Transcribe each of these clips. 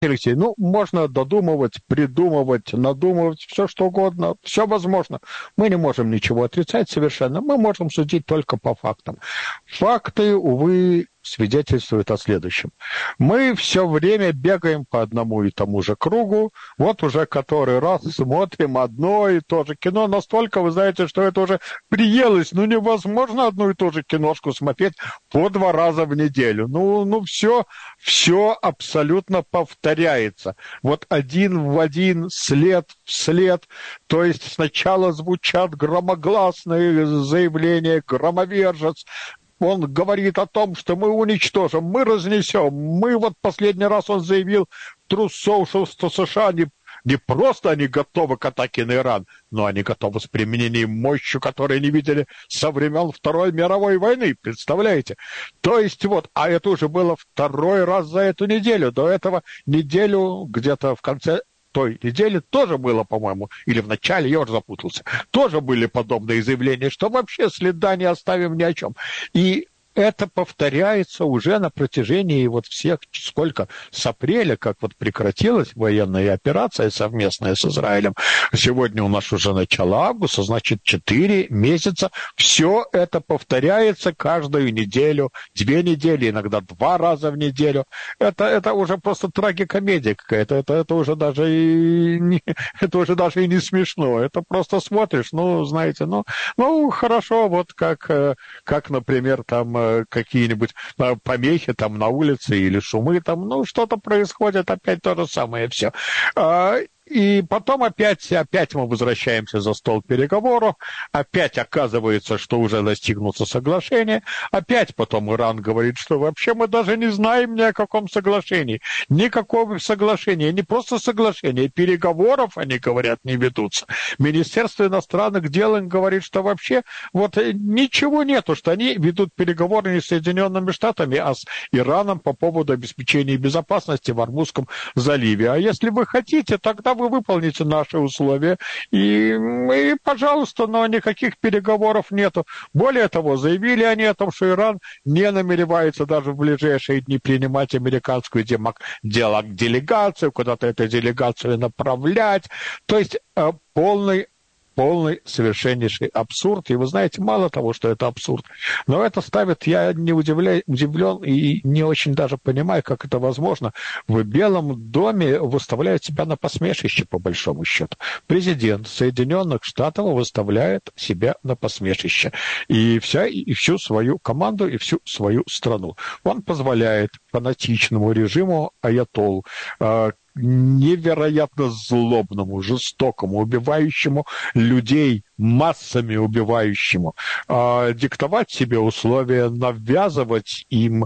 Алексей, ну, можно додумывать, придумывать, надумывать, все что угодно, все возможно. Мы не можем ничего отрицать совершенно, мы можем судить только по фактам. Факты, увы, свидетельствуют о следующем. Мы все время бегаем по одному и тому же кругу, вот уже который раз смотрим одно и то же кино, настолько, вы знаете, что это уже приелось, ну, невозможно одну и ту же киношку смотреть по 2 раза в неделю. Ну, все абсолютно повторяется. Вот один в один, след в след. То есть сначала звучат громогласные заявления, громовержец. Он говорит о том, что мы уничтожим, мы разнесем. Мы вот последний раз он заявил Truth Social, что США не просто они готовы к атаке на Иран, но они готовы с применением мощи, которую не видели со времен Второй мировой войны, представляете? То есть вот, а это уже было 2-й раз за эту неделю. До этого неделю где-то в конце той недели тоже было, по-моему, или в начале, я уже запутался, тоже были подобные заявления, что вообще следа не оставим ни о чем. И это повторяется уже на протяжении вот всех, сколько, с апреля, как вот прекратилась военная операция совместная с Израилем. Сегодня у нас уже начало августа, значит, 4 месяца. Все это повторяется каждую неделю, 2 недели, иногда 2 раза в неделю. Это уже просто трагикомедия какая-то. Это уже даже и не смешно. Это просто смотришь, ну, знаете, ну хорошо, вот как, например, там какие-нибудь помехи там на улице или шумы там, ну, что-то происходит, опять то же самое все. И потом опять мы возвращаемся за стол переговоров, опять оказывается, что уже достигнуто соглашение, опять потом Иран говорит, что вообще мы даже не знаем ни о каком соглашении, никакого соглашения, не просто соглашения, переговоров, они говорят, не ведутся. Министерство иностранных дел им говорит, что вообще вот ничего нету, что они ведут переговоры не с Соединенными Штатами, а с Ираном по поводу обеспечения безопасности в Ормузском заливе. А если вы хотите, тогда вы выполните наши условия, и пожалуйста, но никаких переговоров нету. Более того, заявили они о том, что Иран не намеревается даже в ближайшие дни принимать американскую делегацию, куда-то эту делегацию направлять. То есть полный совершеннейший абсурд. И вы знаете, мало того, что это абсурд, но это ставит, я не удивлен и не очень даже понимаю, как это возможно. В Белом доме выставляют себя на посмешище, по большому счету. Президент Соединенных Штатов выставляет себя на посмешище. И всю свою команду, и всю свою страну. Он позволяет фанатичному режиму аятолл, невероятно злобному, жестокому, убивающему людей, массами убивающему, диктовать себе условия, навязывать им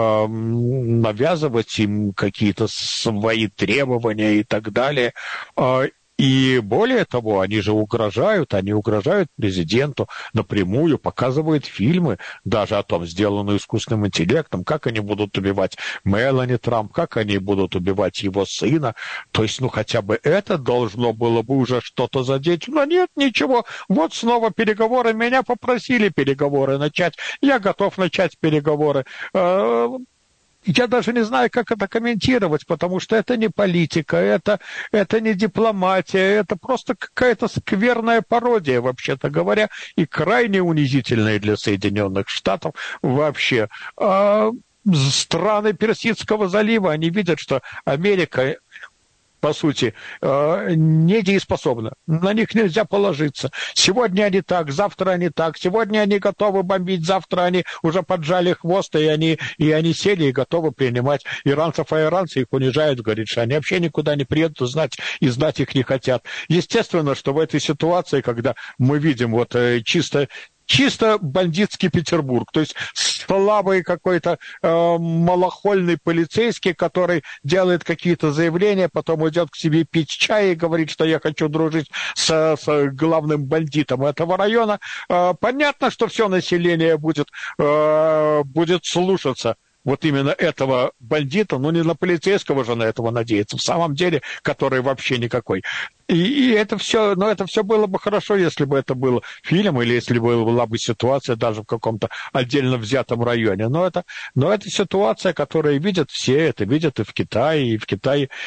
какие-то свои требования и так далее. И более того, они угрожают президенту напрямую, показывают фильмы даже о том, сделанные искусственным интеллектом, как они будут убивать Мелани Трамп, как они будут убивать его сына. То есть, хотя бы это должно было бы уже что-то задеть. Но нет, ничего. Вот снова переговоры. Меня попросили переговоры начать. Я готов начать переговоры. Я даже не знаю, как это комментировать, потому что это не политика, это не дипломатия, это просто какая-то скверная пародия, вообще-то говоря, и крайне унизительная для Соединенных Штатов вообще. Страны Персидского залива, они видят, что Америка, по сути, недееспособна. На них нельзя положиться. Сегодня они так, завтра они так. Сегодня они готовы бомбить, завтра они уже поджали хвост, и они сели и готовы принимать иранцев, а иранцы их унижают, говорят, что они вообще никуда не приедут, знать их не хотят. Естественно, что в этой ситуации, когда мы видим вот чисто бандитский Петербург, то есть слабый какой-то малохольный полицейский, который делает какие-то заявления, потом идет к себе пить чай и говорит, что я хочу дружить с главным бандитом этого района. Понятно, что все население будет слушаться вот именно этого бандита, не на полицейского же на этого надеяться, в самом деле, который вообще никакой. И это все, это все было бы хорошо, если бы это был фильм, или если бы была бы ситуация даже в каком-то отдельно взятом районе. Но это ситуация, которую видят все, это видят и в Китае